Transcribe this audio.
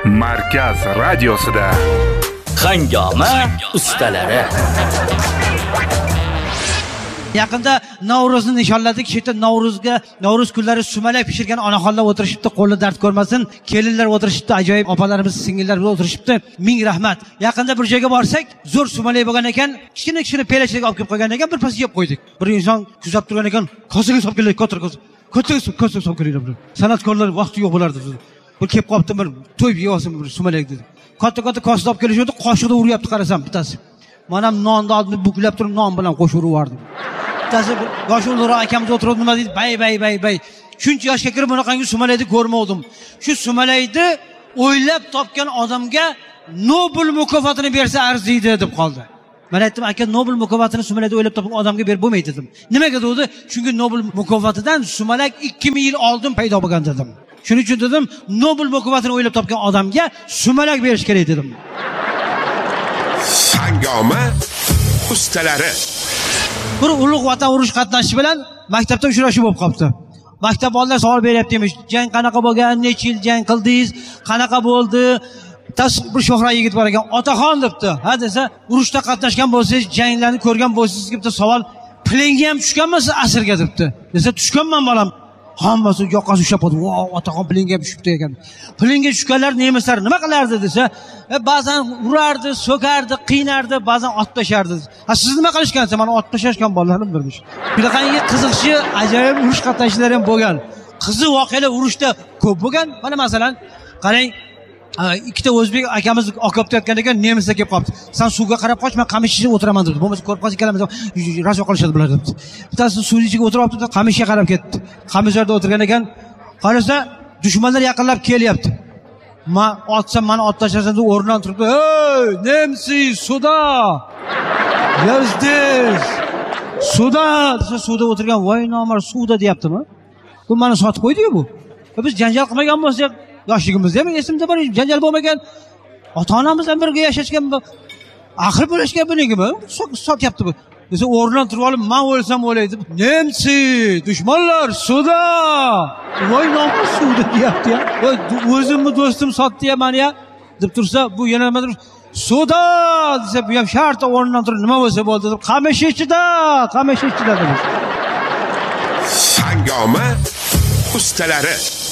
Markaz radiosida Hangoma ustalari. Yaqinda Navro'zni nishonladik. Shu yerda Navro'z kunlari sumalak pishirgan onaxonlar o'tirishibdi, qo'li dard ko'rmasin. Kelinlar o'tirishibdi, ajoyib opalarimiz, singillar o'tirishibdi. Ming rahmat. Yaqinda bir joyga borsak, zo'r sumalak bo'lgan ekan, kichkina pelachaga olib kelib qo'ygan ekan, bir pas yeb qo'ydik. Bir inson kuzatib turgan ekan, kosaga solib keldik, kosaga solib keldik. San'atkorlar vaqti yo'q bo'lardi. Bir kelib qolibdi, bir to'yib yeyosin bir sumalak dedi. Katta kosa olib kelishdi, qoshiqda uryapti, qarasam bittasi. Mana nonni oldini buklab turib, non bilan qo'shib urardi. Bittasi yoshliroq akamiz o'tirib nima deydi? Bay. Shuncha yoshga kirib bunaqangi sumalakni ko'rmadim. Shu sumalakni o'ylab topgan odamga Nobel mukofotini bersa arziydi deb qoldi. Men aytdim, aka, Nobel mukofotini sumalakni o'ylab topgan odamga berib bo'lmaydi dedim. Nimaga dedi? Chunki Nobel mukofotidan sumalak 2000 yil oldin paydo bo'lgan dedim. Shuning uchun dedim, Nobel mukofotini o'ylab topgan odamga sumalak berish kerak dedim. Hangoma ustalari. Bir ulug' vatan urush qatnashishi bilan maktabda uchrashuv bo'lib qoldi. Maktab bolalar savol beryapti emish. Jang qanaqa bo'lgan? Necha yil jang qildingiz? Qanaqa bo'ldi? Bir shohra yigit bor ekan, otaxon debdi. Ha desa, urushda qatnashgan bo'lsangiz, janglarni ko'rgan bo'lsangiz debdi savol. Pilinga ham tushganmisiz asirga debdi. Desa, tushganman bolam. Hammasi yoqasi ushlab qoldi. Voh, otaxon pilinga tushibdi ekan. Pilinga tushganlar nemislar nima qilardi desa, ba'zan urardi, so'kardi, qiynardi, ba'zan ot tashardi. Ha, siz nima qilishgansiz? Mana ot tashashgan bolalarim birmish. Bunaqangi qiziqchi, ajoyib urush qatnashchilari ham bo'lgan. Qiziq voqealar urushda ko'p bo'lgan. Mana masalan, qarang, ikkita o'zbek akamiz okopda yotgan ekan, nemislar kelib qolibdi. Sen suvga qarab qoch, men qamish ichida o'tiraman dedi. Bo'lmasa ko'rib qolsa ikkalamiz rasvo qilishadi bular debdi. Bittasi suv ichiga o'tiribdi, qamishga qarab ketdi. Qamishlarda o'tirgan ekan, qarasa dushmanlar yaqinlab kelyapti. Men otsam, meni ot tashlasan deb o'rnidan turibdi. "Ey, nemsi, suvda! Yozdez! Suvda!" desa suvda o'tirgan, "Voy nomar, suvda" deyaptimi? Bu meni sotib qo'ydi-ku bu. Biz janjal qilmagan bo'lsak, yoshligimizda ham esimda bor, janjal bo'lmagan. Ota-onamiz ham birga yashashgan, axir bo'lishgan bunigimi? Sotyapti bu. Desa o'rnidan turib olib, "Men o'lsam o'laydi." "Nemsi, dushmanlar, suvda!" Voy nomar, suvda deyapti ya. Voy o'zimni do'stim sotdi-ya meni ya deb tursa, bu yana nima deb "Suvda!" desa, bu ham shartta o'rnidan turib, "Nima bo'lsa bo'ldi" deb, "Qamish ichida dedi. Hangoma ustalari.